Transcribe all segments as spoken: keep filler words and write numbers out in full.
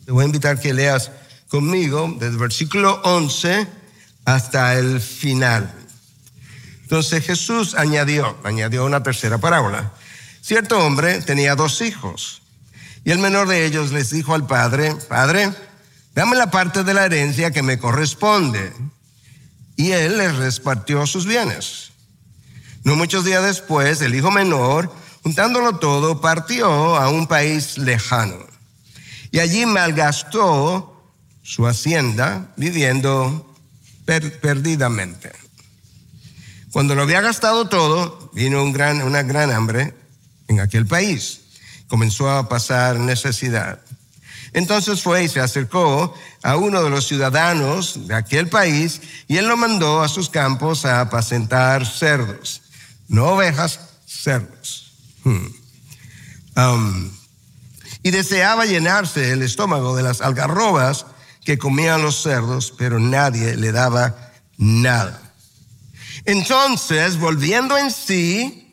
Te voy a invitar que leas conmigo desde el versículo once hasta el final. Entonces Jesús añadió, añadió una tercera parábola. Cierto hombre tenía dos hijos, y el menor de ellos les dijo al padre: Padre, dame la parte de la herencia que me corresponde. Y él les repartió sus bienes. No muchos días después, el hijo menor, juntándolo todo, partió a un país lejano, y allí malgastó su hacienda viviendo per- perdidamente. Cuando lo había gastado todo, vino un gran, una gran hambre en aquel país. Comenzó a pasar necesidad. Entonces fue y se acercó a uno de los ciudadanos de aquel país, y él lo mandó a sus campos a apacentar cerdos. No ovejas, cerdos. Hmm. Um, y deseaba llenarse el estómago de las algarrobas que comían los cerdos, pero nadie le daba nada. Entonces, volviendo en sí,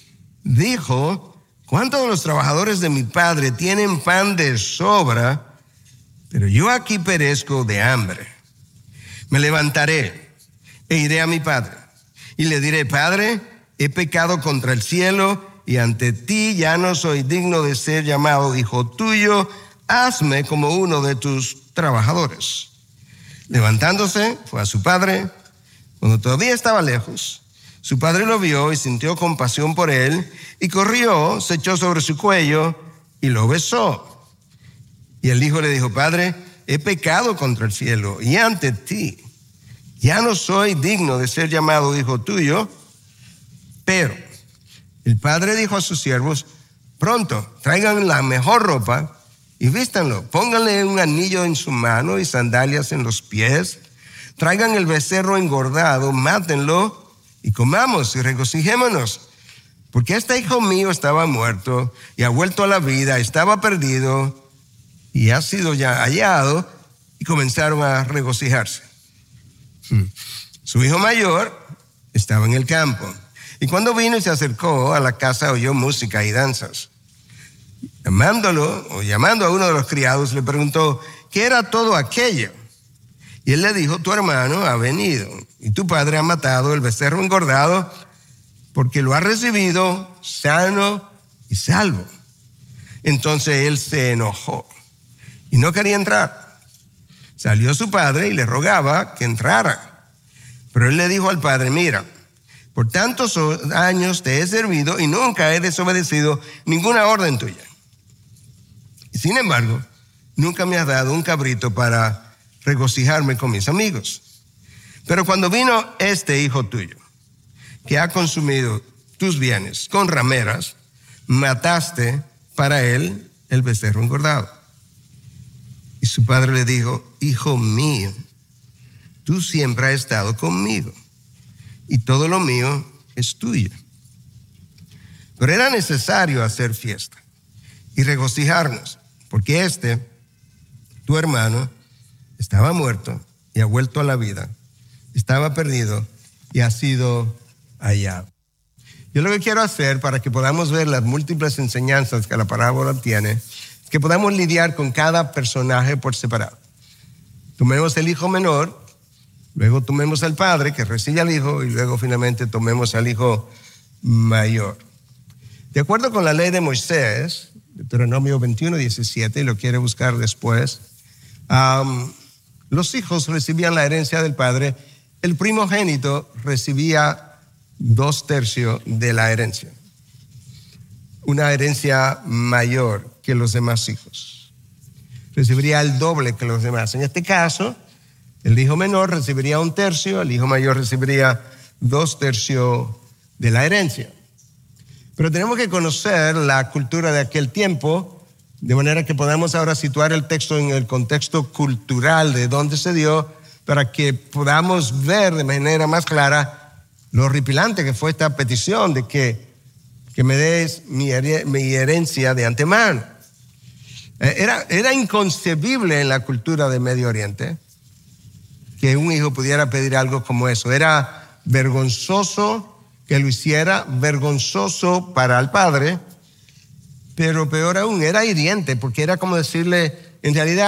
dijo: ¿cuántos de los trabajadores de mi padre tienen pan de sobra, pero yo aquí perezco de hambre? Me levantaré e iré a mi padre, y le diré: Padre, he pecado contra el cielo y ante ti, ya no soy digno de ser llamado hijo tuyo. Hazme como uno de tus trabajadores. Levantándose, fue a su padre. Cuando todavía estaba lejos, su padre lo vio y sintió compasión por él, y corrió, se echó sobre su cuello y lo besó. Y el hijo le dijo: Padre, he pecado contra el cielo y ante ti, ya no soy digno de ser llamado hijo tuyo. Pero el padre dijo a sus siervos: pronto, traigan la mejor ropa y vístanlo, pónganle un anillo en su mano y sandalias en los pies. Traigan el becerro engordado, mátenlo y comamos y regocijémonos. Porque este hijo mío estaba muerto y ha vuelto a la vida, estaba perdido y ha sido ya hallado. Y comenzaron a regocijarse. Su hijo mayor estaba en el campo, y cuando vino y se acercó a la casa, oyó música y danzas. Llamándolo o llamando a uno de los criados, le preguntó: ¿qué era todo aquello? Y él le dijo: tu hermano ha venido, y tu padre ha matado el becerro engordado, porque lo ha recibido sano y salvo. Entonces él se enojó y no quería entrar. Salió su padre y le rogaba que entrara. Pero él le dijo al padre: mira, por tantos años te he servido y nunca he desobedecido ninguna orden tuya. Y sin embargo, nunca me has dado un cabrito para regocijarme con mis amigos. Pero cuando vino este hijo tuyo, que ha consumido tus bienes con rameras, mataste para él el becerro engordado. Y su padre le dijo: hijo mío, tú siempre has estado conmigo, y todo lo mío es tuyo. Pero era necesario hacer fiesta y regocijarnos, porque este, tu hermano, estaba muerto y ha vuelto a la vida, estaba perdido y ha sido hallado. Yo lo que quiero hacer, para que podamos ver las múltiples enseñanzas que la parábola tiene, es que podamos lidiar con cada personaje por separado. Tomemos el hijo menor, luego tomemos al padre que recibe al hijo, y luego finalmente tomemos al hijo mayor. De acuerdo con la ley de Moisés, Deuteronomio veintiuno, diecisiete, y lo quiere buscar después, um, los hijos recibían la herencia del padre. El primogénito recibía dos tercios de la herencia, una herencia mayor que los demás hijos. Recibiría el doble que los demás. En este caso, el hijo menor recibiría un tercio, el hijo mayor recibiría dos tercios de la herencia. Pero tenemos que conocer la cultura de aquel tiempo, de manera que podamos ahora situar el texto en el contexto cultural de donde se dio, para que podamos ver de manera más clara lo horripilante que fue esta petición de que, que me des mi, mi herencia de antemano. Era, era inconcebible en la cultura de Medio Oriente que un hijo pudiera pedir algo como eso. Era vergonzoso que lo hiciera, vergonzoso para el padre, pero peor aún, era hiriente, porque era como decirle, en realidad,